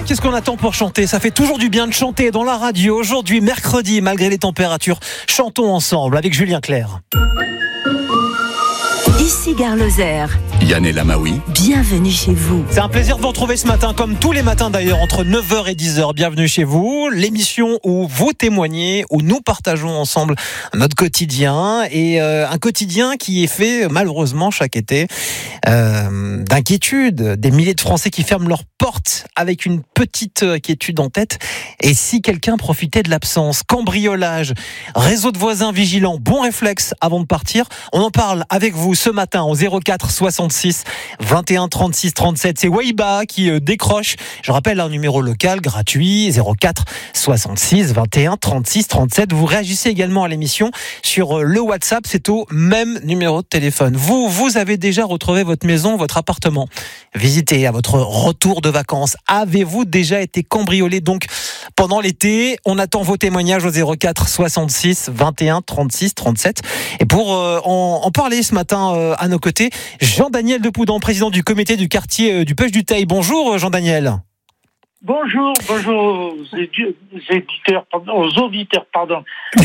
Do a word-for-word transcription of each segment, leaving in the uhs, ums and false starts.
qu'est-ce qu'on attend pour chanter? Ça fait toujours du bien de chanter dans la radio. Aujourd'hui, mercredi, malgré les températures, chantons ensemble avec Julien Clerc. Ici Gare Lozère. Yann El Amaoui. Bienvenue chez vous. C'est un plaisir de vous retrouver ce matin, comme tous les matins d'ailleurs, entre neuf heures et dix heures. Bienvenue chez vous, l'émission où vous témoignez, où nous partageons ensemble notre quotidien. Et euh, un quotidien qui est fait, malheureusement, chaque été, euh, d'inquiétude. Des milliers de Français qui ferment leurs portes avec une petite inquiétude en tête. Et si quelqu'un profitait de l'absence? Cambriolage, réseau de voisins vigilants, bon réflexe avant de partir. On en parle avec vous ce matin au zéro quatre soixante-six vingt et un trente-six trente-sept. C'est Waiba qui euh, décroche. Je rappelle un numéro local gratuit, zéro quatre soixante-six vingt et un trente-six trente-sept. Vous réagissez également à l'émission sur euh, le WhatsApp. C'est au même numéro de téléphone. Vous, vous avez déjà retrouvé votre maison, votre appartement. Visitez à votre retour de vacances. Avez-vous déjà été cambriolé donc pendant l'été? On attend vos témoignages au zéro quatre soixante-six vingt et un trente-six trente-sept. Et pour euh, en, en parler ce matin euh, à nos côtés, Jean-Daniel Depoudan, président du comité du quartier euh, du Peuch du Teil. Bonjour Jean-Daniel. Bonjour, bonjour aux éditeurs, pardon, aux auditeurs, pardon. euh,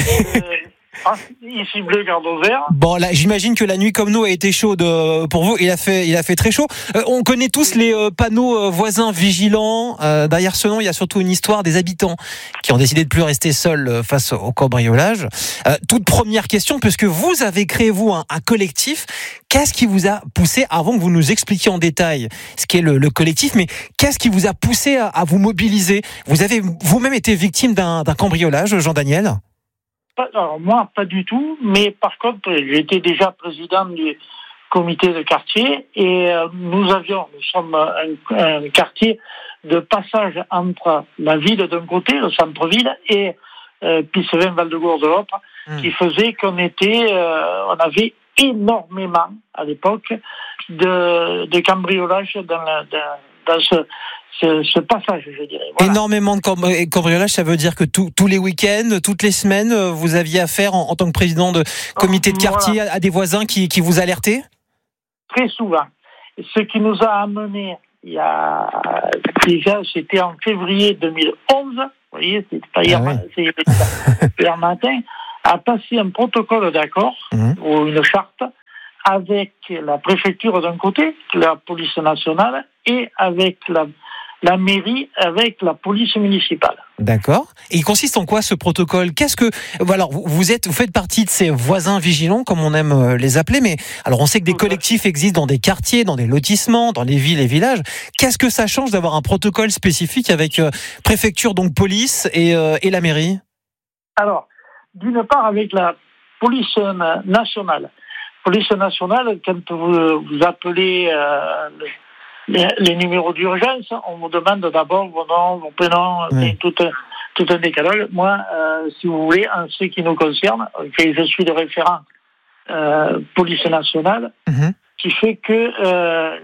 ici Bleu Gare Lozère. Bon, là, j'imagine que la nuit comme nous a été chaude euh, pour vous. Il a fait, il a fait très chaud. Euh, on connaît tous les euh, panneaux euh, voisins vigilants. Euh, derrière ce nom, il y a surtout une histoire des habitants qui ont décidé de plus rester seuls euh, face au cambriolage. Euh, toute première question, puisque vous avez créé vous un, un collectif. Qu'est-ce qui vous a poussé, avant que vous nous expliquiez en détail ce qu'est le, le collectif, mais qu'est-ce qui vous a poussé à, à vous mobiliser? Vous avez vous-même été victime d'un, d'un cambriolage, Jean-Daniel? Alors moi, pas du tout, mais par contre, j'étais déjà président du comité de quartier et euh, nous avions, nous sommes un, un quartier de passage entre la ville d'un côté, le centre-ville, et euh, Pissevin-Val-de-Gour de l'autre, mmh. qui faisait qu'on était, euh, on avait énormément à l'époque de, de cambriolage dans, la, dans, dans ce, ce, ce passage, je dirais. Voilà. Énormément de cambriolage, ça veut dire que tout, tous les week-ends, toutes les semaines, vous aviez affaire en, en tant que président de comité de quartier voilà. à, à des voisins qui, qui vous alertaient? Très souvent. Ce qui nous a amené, il y a déjà, c'était en février deux mille onze, vous voyez, c'est pas hier, ah oui. c'est hier matin, à passer un protocole d'accord, mmh. ou une charte, avec la préfecture d'un côté, la police nationale, et avec la, la mairie, avec la police municipale. D'accord. Et il consiste en quoi ce protocole? Qu'est-ce que, voilà, vous, vous êtes, vous faites partie de ces voisins vigilants, comme on aime les appeler, mais alors on sait que des collectifs existent dans des quartiers, dans des lotissements, dans les villes et villages. Qu'est-ce que ça change d'avoir un protocole spécifique avec euh, préfecture, donc police, et, euh, et la mairie? Alors, d'une part, avec la police nationale. Police nationale, quand vous, vous appelez euh, les, les numéros d'urgence, on vous demande d'abord vos noms, vos prénoms, oui. tout, tout un décalage. Moi, euh, si vous voulez, en ce qui nous concerne, je suis le référent euh, police nationale, mm-hmm. qui fait que euh,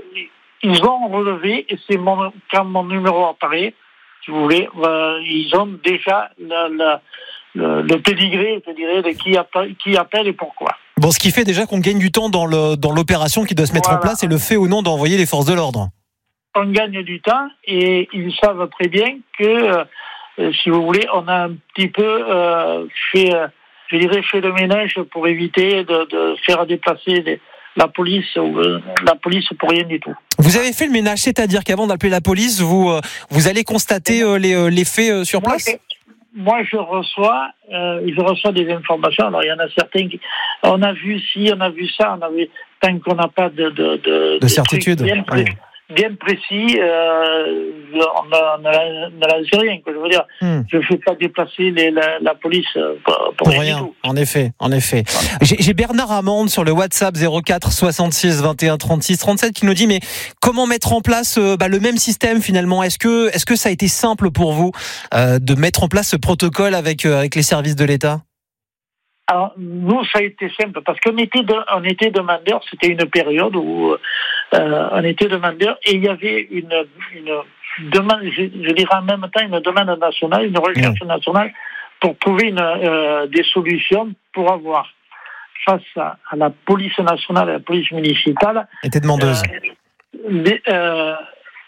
ils ont relevé, et c'est mon, quand mon numéro apparaît, si vous voulez, euh, ils ont déjà la, la Le, le pédigré, je dirais, de qui appelle, qui appelle et pourquoi. Bon, ce qui fait déjà qu'on gagne du temps dans, le, dans l'opération qui doit se mettre voilà. en place et le fait ou non d'envoyer les forces de l'ordre. On gagne du temps et ils savent très bien que, euh, si vous voulez, on a un petit peu euh, fait, euh, je dirais, fait le ménage pour éviter de, de faire déplacer des, la police ou euh, la police pour rien du tout. Vous avez fait le ménage, c'est-à-dire qu'avant d'appeler la police, vous, euh, vous allez constater euh, les, euh, les faits euh, sur place? Moi, Moi, je reçois, euh, je reçois des informations. Alors, il y en a certains qui, on a vu ci, on a vu ça, on a vu, tant qu'on n'a pas de, de, de, de certitude, bien, pré, oui. bien précis, euh, on ne lance rien, que je veux dire. Hmm. Je ne fais pas déplacer les, la, la police pour, pour, pour rien. rien. En effet, en effet. Voilà. J'ai, j'ai Bernard Amande sur le WhatsApp zéro quatre soixante-six vingt et un trente-six trente-sept qui nous dit mais comment mettre en place euh, bah, le même système finalement? Est-ce que, est-ce que ça a été simple pour vous euh, de mettre en place ce protocole avec, euh, avec les services de l'État? Alors, nous, ça a été simple, parce qu'on était, de, on était demandeurs, c'était une période où euh, on était demandeurs, et il y avait une, une demande, je, je dirais en même temps, une demande nationale, une recherche mmh. nationale, pour trouver une, euh, des solutions pour avoir, face à, à la police nationale et à la police municipale... était demandeuse. Euh, des, euh,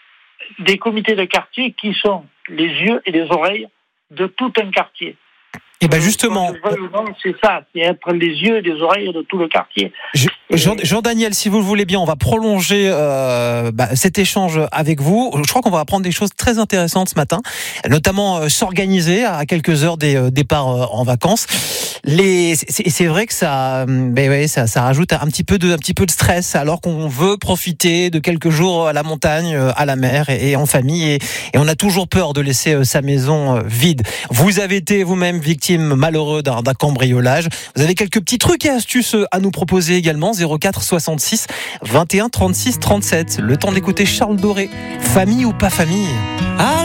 des comités de quartier qui sont les yeux et les oreilles de tout un quartier. Et ben justement, non, c'est ça, c'est être les yeux et les oreilles de tout le quartier. Jean, Jean-Daniel, si vous le voulez bien, on va prolonger euh, bah, cet échange avec vous. Je crois qu'on va apprendre des choses très intéressantes ce matin, notamment euh, s'organiser à quelques heures des euh, départs euh, en vacances. Les, c'est, c'est vrai que ça, ben ouais, ça, ça rajoute un petit peu de, un petit peu de stress, alors qu'on veut profiter de quelques jours à la montagne, à la mer et, et en famille, et, et on a toujours peur de laisser sa maison vide. Vous avez été vous-même victime malheureux d'un, d'un cambriolage. Vous avez quelques petits trucs et astuces à nous proposer également. zéro quatre soixante-six vingt et un trente-six trente-sept. Le temps d'écouter Charles Doré. Famille ou pas famille? Ah